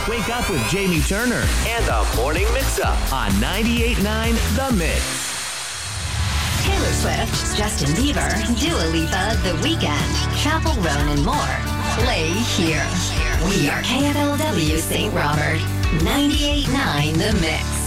Wake up with Jamie Turner and the Morning Mix-Up on 98.9 The Mix. Taylor Swift, Justin Bieber, Dua Lipa, The Weeknd, Chappell Roan, and more. Play here. We are KFLW St. Robert, 98.9 The Mix.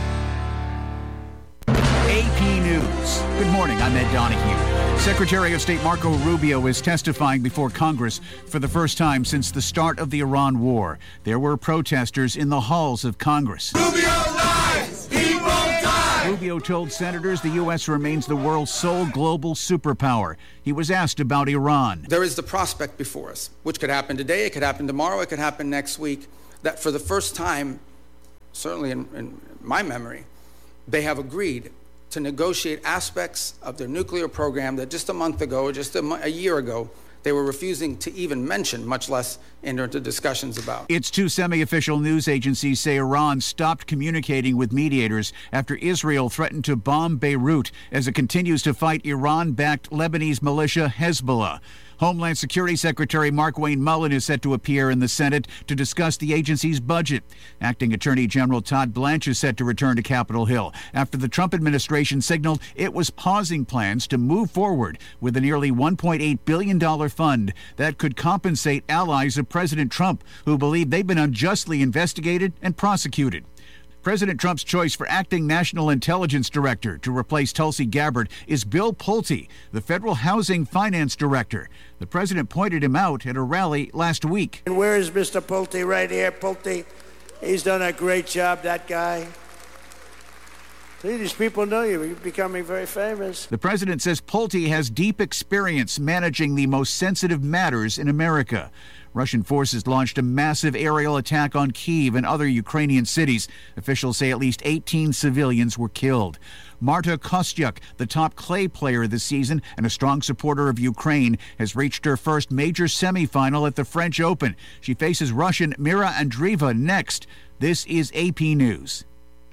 AP News. Good morning, I'm Ed Donahue. Secretary of State Marco Rubio is testifying before Congress for the first time since the start of the Iran war. There were protesters in the halls of Congress. Rubio lies! People die! Rubio told senators the U.S. remains the world's sole global superpower. He was asked about Iran. There is the prospect before us, which could happen today, it could happen tomorrow, it could happen next week, that for the first time, certainly in my memory, they have agreed to negotiate aspects of their nuclear program that just a month ago, or just a year ago, they were refusing to even mention, much less enter into discussions about. Its two semi-official news agencies say Iran stopped communicating with mediators after Israel threatened to bomb Beirut as it continues to fight Iran-backed Lebanese militia Hezbollah. Homeland Security Secretary Markwayne Mullin is set to appear in the Senate to discuss the agency's budget. Acting Attorney General Todd Blanche is set to return to Capitol Hill after the Trump administration signaled it was pausing plans to move forward with a nearly $1.8 billion fund that could compensate allies of President Trump who believe they've been unjustly investigated and prosecuted. President Trump's choice for acting National Intelligence Director to replace Tulsi Gabbard is Bill Pulte, the Federal Housing Finance Director. The president pointed him out at a rally last week. And where is Mr. Pulte? Right here, Pulte. He's done a great job, that guy. See, these people know you. You're becoming very famous. The president says Pulte has deep experience managing the most sensitive matters in America. Russian forces launched a massive aerial attack on Kyiv and other Ukrainian cities. Officials say at least 18 civilians were killed. Marta Kostyuk, the top clay player this season and a strong supporter of Ukraine, has reached her first major semifinal at the French Open. She faces Russian Mira Andreeva next. This is AP News.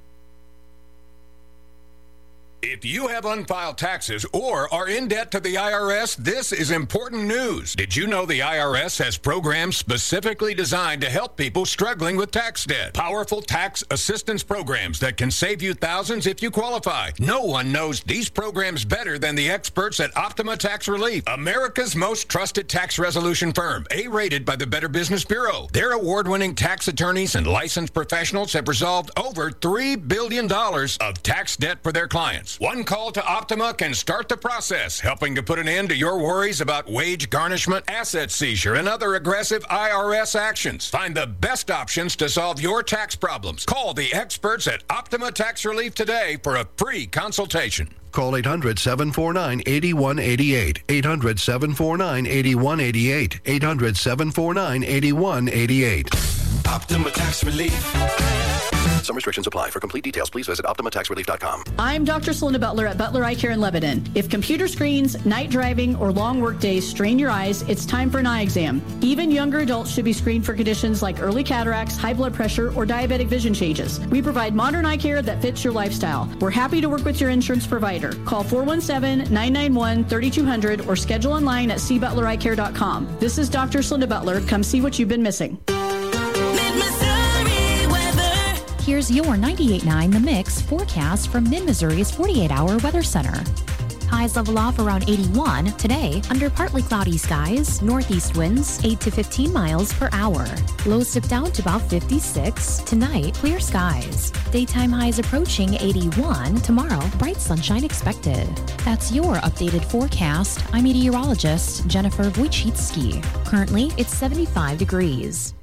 If you have unfiled taxes or are in debt to the IRS, this is important news. Did you know the IRS has programs specifically designed to help people struggling with tax debt? Powerful tax assistance programs that can save you thousands if you qualify. No one knows these programs better than the experts at Optima Tax Relief, America's most trusted tax resolution firm, A-rated by the Better Business Bureau. Their award-winning tax attorneys and licensed professionals have resolved over $3 billion of tax debt for their clients. One call to Optima can start the process, helping to put an end to your worries about wage garnishment, asset seizure, and other aggressive IRS actions. Find the best options to solve your tax problems. Call the experts at Optima Tax Relief today for a free consultation. Call 800-749-8188. 800-749-8188. 800-749-8188. Optima Tax Relief. Some restrictions apply. For complete details, please visit OptimaTaxRelief.com. I'm Dr. Celinda Butler at Butler Eye Care in Lebanon. If computer screens, night driving, or long work days strain your eyes, it's time for an eye exam. Even younger adults should be screened for conditions like early cataracts, high blood pressure, or diabetic vision changes. We provide modern eye care that fits your lifestyle. We're happy to work with your insurance provider. Call 417-991-3200 or schedule online at cbutlereyecare.com. This is Dr. Celinda Butler. Come see what you've been missing. Here's your 98.9 The Mix forecast from Mid-Missouri's 48-hour weather center. Highs level off around 81. Today, under partly cloudy skies, northeast winds 8 to 15 miles per hour. Lows dip down to about 56. Tonight, clear skies. Daytime highs approaching 81. Tomorrow, bright sunshine expected. That's your updated forecast. I'm meteorologist Jennifer Wojcicki. Currently, it's 75 degrees.